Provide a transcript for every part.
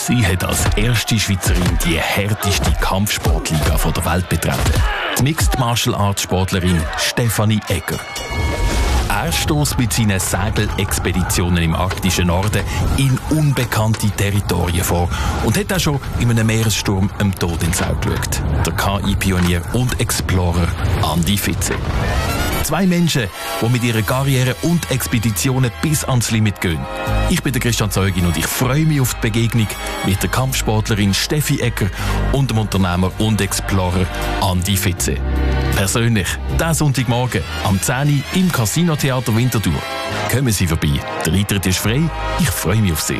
Sie hat als erste Schweizerin die härteste Kampfsportliga der Welt betreten. Die Mixed Martial Arts Sportlerin Stefanie Egger. Er stösst mit seinen Segelexpeditionen im arktischen Norden in unbekannte Territorien vor und hat auch schon in einem Meeressturm dem Tod ins Auge geschaut. Der KI-Pionier und Explorer Andi Fitze. Zwei Menschen, die mit ihrer Karriere und Expeditionen bis ans Limit gehen. Ich bin der Christian Zeugin und ich freue mich auf die Begegnung mit der Kampfsportlerin Steffi Egger und dem Unternehmer und Explorer Andi Fitze. Persönlich, diesen Sonntagmorgen am 10 Uhr im Casino-Theater Winterthur. Kommen Sie vorbei, der Eintritt ist frei, ich freue mich auf Sie.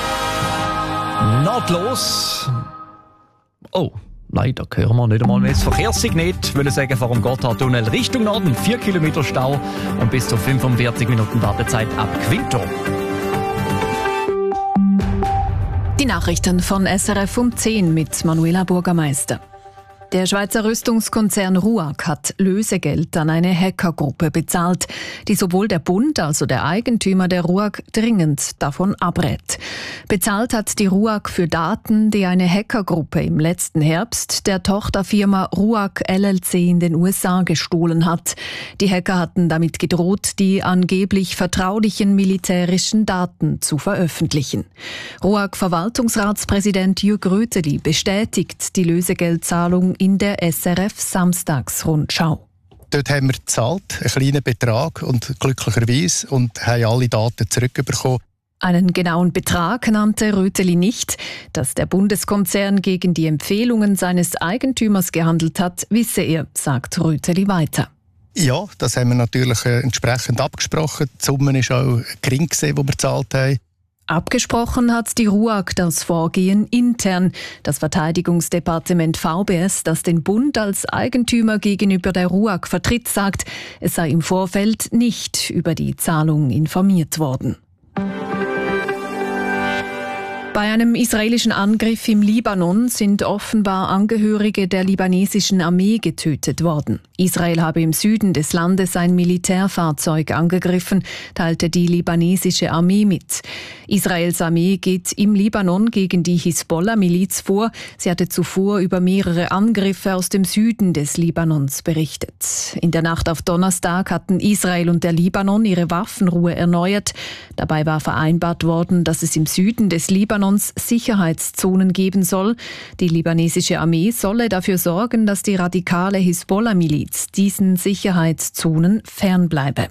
Nahtlos. Oh. Nein, da hören wir nicht einmal mehr das Verkehrssignal. Ich würde sagen, vor dem Gotthardtunnel Richtung Norden 4 Kilometer Stau und bis zu 45 Minuten Wartezeit ab Quinto. Die Nachrichten von SRF um 10 mit Manuela Bürgermeister. Der Schweizer Rüstungskonzern RUAG hat Lösegeld an eine Hackergruppe bezahlt, die sowohl der Bund, also der Eigentümer der RUAG, dringend davon abrät. Bezahlt hat die RUAG für Daten, die eine Hackergruppe im letzten Herbst der Tochterfirma RUAG LLC in den USA gestohlen hat. Die Hacker hatten damit gedroht, die angeblich vertraulichen militärischen Daten zu veröffentlichen. RUAG-Verwaltungsratspräsident Jürg Röteli bestätigt die Lösegeldzahlung in der SRF-Samstagsrundschau. Dort haben wir gezahlt, einen kleinen Betrag und glücklicherweise und haben alle Daten zurückbekommen. Einen genauen Betrag nannte Röteli nicht. Dass der Bundeskonzern gegen die Empfehlungen seines Eigentümers gehandelt hat, wisse er, sagt Röteli weiter. Ja, das haben wir natürlich entsprechend abgesprochen. Die Summe war auch gering, die wir gezahlt haben. Abgesprochen hat die RUAG das Vorgehen intern. Das Verteidigungsdepartement VBS, das den Bund als Eigentümer gegenüber der RUAG vertritt, sagt, es sei im Vorfeld nicht über die Zahlung informiert worden. Bei einem israelischen Angriff im Libanon sind offenbar Angehörige der libanesischen Armee getötet worden. Israel habe im Süden des Landes ein Militärfahrzeug angegriffen, teilte die libanesische Armee mit. Israels Armee geht im Libanon gegen die Hisbollah-Miliz vor. Sie hatte zuvor über mehrere Angriffe aus dem Süden des Libanons berichtet. In der Nacht auf Donnerstag hatten Israel und der Libanon ihre Waffenruhe erneuert. Dabei war vereinbart worden, dass es im Süden des Libanons Sicherheitszonen geben soll. Die libanesische Armee solle dafür sorgen, dass die radikale Hisbollah-Miliz diesen Sicherheitszonen fernbleibe.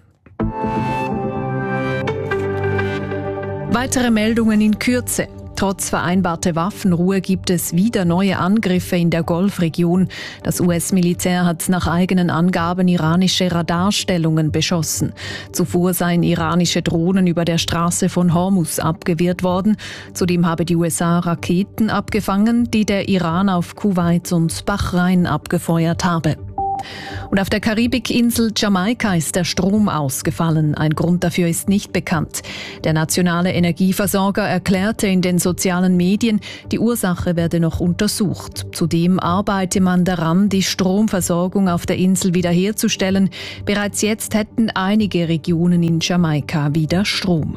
Weitere Meldungen in Kürze. Trotz vereinbarter Waffenruhe gibt es wieder neue Angriffe in der Golfregion. Das US-Militär hat nach eigenen Angaben iranische Radarstellungen beschossen. Zuvor seien iranische Drohnen über der Straße von Hormuz abgewehrt worden. Zudem habe die USA Raketen abgefangen, die der Iran auf Kuwait und Bahrain abgefeuert habe. Und auf der Karibikinsel Jamaika ist der Strom ausgefallen. Ein Grund dafür ist nicht bekannt. Der nationale Energieversorger erklärte in den sozialen Medien, die Ursache werde noch untersucht. Zudem arbeite man daran, die Stromversorgung auf der Insel wiederherzustellen. Bereits jetzt hätten einige Regionen in Jamaika wieder Strom.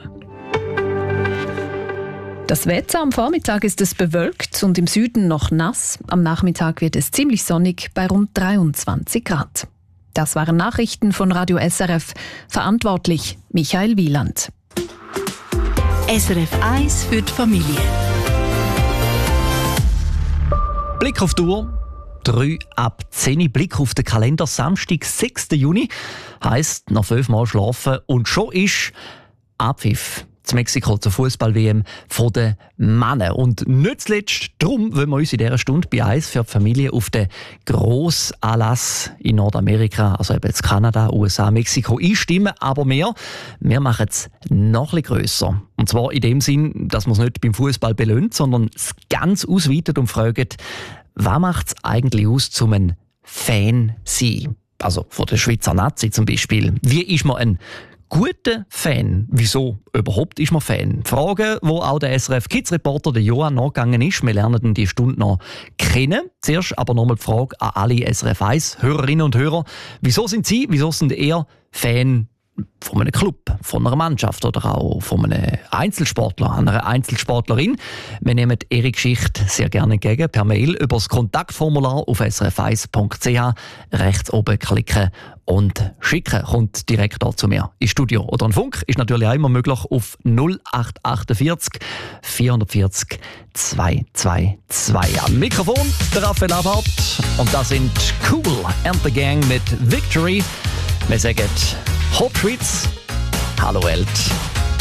Das Wetter am Vormittag ist es bewölkt und im Süden noch nass. Am Nachmittag wird es ziemlich sonnig bei rund 23 Grad. Das waren Nachrichten von Radio SRF. Verantwortlich Michael Wieland. SRF 1 für die Familie. Blick auf die Uhr. 3 ab 10. Blick auf den Kalender. Samstag, 6. Juni. Heisst, noch 5 Mal schlafen und schon ist Abpfiff. zu Mexiko zur Fußball-WM von den Männern. Und nicht zuletzt darum wollen wir uns in dieser Stunde bei «Eis» für die Familie auf den Grossanlass in Nordamerika, also eben jetzt Kanada, USA, Mexiko, einstimmen. Aber wir machen es noch ein bisschen grösser. Und zwar in dem Sinn, dass man es nicht beim Fußball belohnt, sondern es ganz ausweitet und fragt, was macht es eigentlich aus, zum ein Fan sein? Also von der Schweizer Nazi zum Beispiel. Wie ist man ein guter Fan? Wieso überhaupt ist man Fan? Fragen, wo auch der SRF-Kids-Reporter Johann nachgegangen ist. Wir lernen die Stunde noch kennen. Zuerst aber nochmal die Frage an alle SRF 1 Hörerinnen und Hörer. Wieso sind Sie, wieso sind ihr Fan von einem Club, von einer Mannschaft oder auch von einem Einzelsportler, einer Einzelsportlerin. Wir nehmen Ihre Geschichte sehr gerne entgegen per Mail über das Kontaktformular auf srf1.ch. Rechts oben klicken und schicken. Kommt direkt hier zu mir ins Studio. Oder ein Funk ist natürlich auch immer möglich auf 0848 440 222. Am Mikrofon der Raphael Abhardt und das sind Cool and the Gang mit Victory. Wir sagen Hot Treats. Hallo Welt.